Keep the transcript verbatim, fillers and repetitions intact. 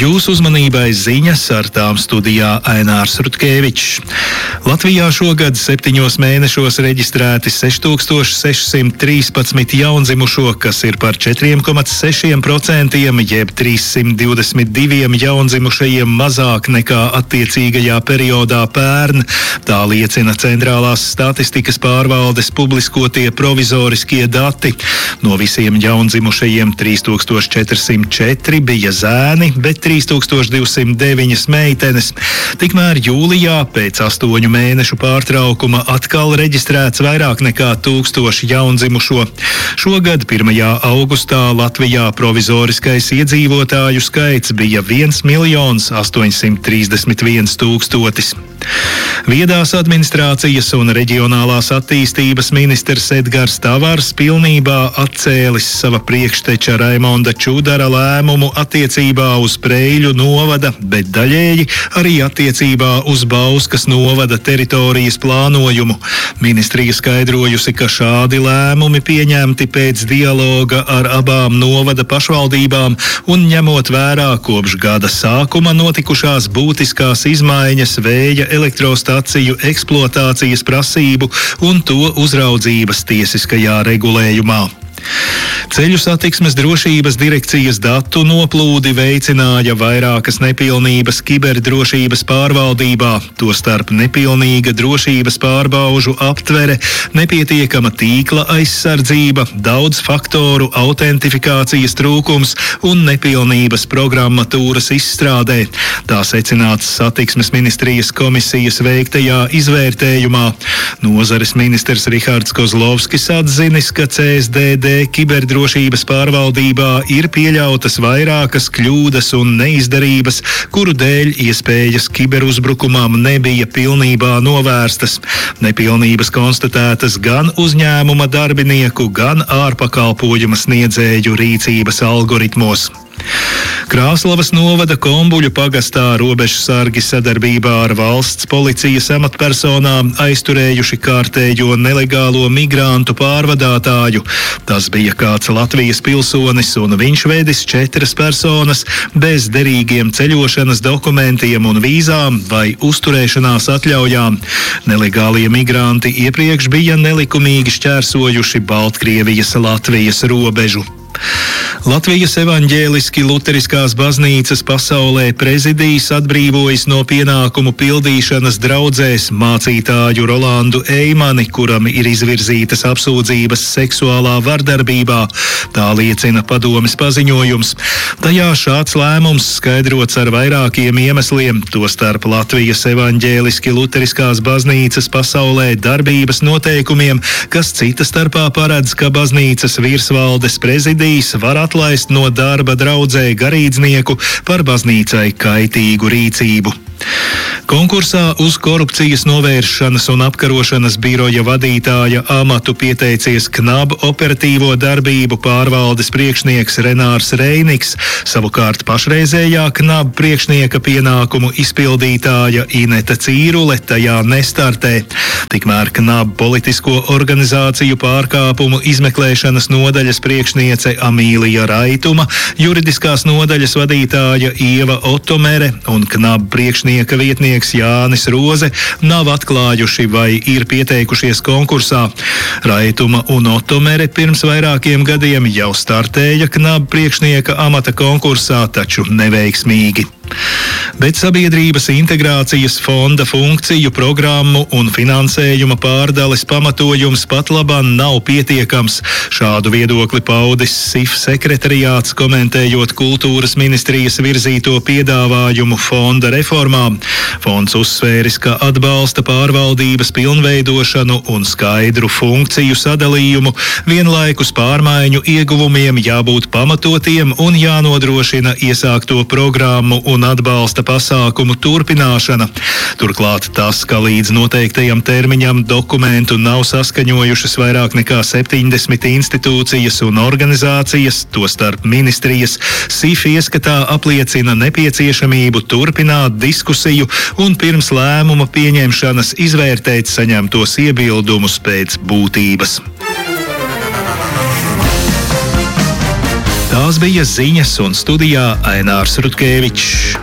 Jūsu uzmanībai ziņas, ar tām studijā Ainārs Rutkevičs. Latvijā šogad septiņos mēnešos reģistrēti seši tūkstoši sešsimt trīspadsmit jaundzimušo, kas ir par četri komats seši procenti, jeb trīssimt divdesmit divi jaundzimušajiem mazāk nekā attiecīgajā periodā pērn. Tā liecina Centrālās statistikas pārvaldes publiskotie provizoriskie dati. No visiem jaundzimušajiem trīs tūkstoši četrsimt četri bija zēni, bet trīs tūkstoši divsimt deviņi meitenes. Tikmēr jūlijā pēc astoņu mēnešu pārtraukuma atkal reģistrēts vairāk nekā tūkstoši jaundzimušo. Šogad pirmajā augustā Latvijā provizoriskais iedzīvotāju skaits bija viens miljons astoņsimt trīsdesmit viens tūkstotis. Viedās administrācijas un reģionālās attīstības ministrs Edgars Tavars pilnībā atcēlis sava priekšteča Raimonda Čudara lēmumu attiecībā uz Preiļu novada, bet daļēji arī attiecībā uz Bauskas novada teritorijas plānojumu. Ministrija skaidrojusi, ka šādi lēmumi pieņemti pēc dialoga ar abām novada pašvaldībām un ņemot vērā kopš gada sākuma notikušās būtiskās izmaiņas vēja elektrostaciju eksploatācijas prasību un to uzraudzības tiesiskajā regulējumā. Ceļu satiksmes drošības direkcijas datu noplūdi veicināja vairākas nepilnības kiberdrošības pārvaldībā, tostarp nepilnīga drošības pārbaužu aptvere, nepietiekama tīkla aizsardzība, daudz faktoru autentifikācijas trūkums un nepilnības programmatūras izstrādē. Tā secināts satiksmes ministrijas komisijas veiktajā izvērtējumā. Nozares ministrs Rihards Kozlovskis atzinis, ka C S D D kiberdrošības pārvaldībā ir pieļautas vairākas kļūdas un neizdarības, kuru dēļ iespējas kiberuzbrukumam nebija pilnībā novērstas. Nepilnības konstatētas gan uzņēmuma darbinieku, gan ārpakalpojuma sniedzēju rīcības algoritmos. Krāslavas novada Kombuļu pagastā robežsargi sadarbībā ar valsts policijas amatpersonām aizturējuši kārtējo nelegālo migrantu pārvadātāju. Tas bija kāds Latvijas pilsonis un viņš vedis četras personas bez derīgiem ceļošanas dokumentiem un vīzām vai uzturēšanās atļaujām. Nelegālie migranti iepriekš bija nelikumīgi šķērsojuši Baltkrievijas-Latvijas robežu. Latvijas evaņģēliski luteriskās baznīcas pasaulē prezidijs atbrīvojas no pienākumu pildīšanas draudzēs mācītāju Rolandu Eimani, kuram ir izvirzītas apsūdzības seksuālā vardarbībā. Tā liecina padomes paziņojums. Tajā šāds lēmums skaidrots ar vairākiem iemesliem, tostarp Latvijas evaņģēliski luteriskās baznīcas pasaulē darbības noteikumiem, kas cita starpā paredz, ka baznīcas virsvaldes prezidijs var atlaist no darba draudzē garīdznieku par baznīcai kaitīgu rīcību. Konkursā uz korupcijas novēršanas un apkarošanas biroja vadītāja amatu pieteicies KNAB operatīvo darbību pārvaldes priekšnieks Renārs Reiniks, savukārt pašreizējā KNAB priekšnieka pienākumu izpildītāja Ineta Cīrule tajā nestartē. Tikmēr KNAB politisko organizāciju pārkāpumu izmeklēšanas nodaļas priekšniece Amīlija Raituma, juridiskās nodaļas vadītāja Ieva Otomere un KNAB priekšnieka vietnieks Jānis Roze nav atklājuši vai ir pieteikušies konkursā. Raituma un Otomere pirms vairākiem gadiem jau startēja KNAB priekšnieka amata konkursā, taču neveiksmīgi. Bet Sabiedrības integrācijas fonda funkciju, programmu un finansējuma pārdales pamatojums pat labam nav pietiekams. Šādu viedokli paudis S I F sekretariāts, komentējot kultūras ministrijas virzīto piedāvājumu fonda reformām. Fonds uzsvēris, ka atbalsta pārvaldības pilnveidošanu un skaidru funkciju sadalījumu, vienlaikus pārmaiņu ieguvumiem jābūt pamatotiem un jānodrošina iesākto programmu un atbalsta pasākumu turpināšana. Turklāt tas, ka līdz noteiktajam termiņam dokumentu nav saskaņojušas vairāk nekā septiņdesmit institūcijas un organizācijas, tostarp ministrijas, S I F ieskatā apliecina nepieciešamību turpināt diskusiju un pirms lēmuma pieņemšanas izvērtēt saņemtos iebildumus pēc būtības. Tā Tās bija ziņas, un studijā Ainārs Rutkevičs.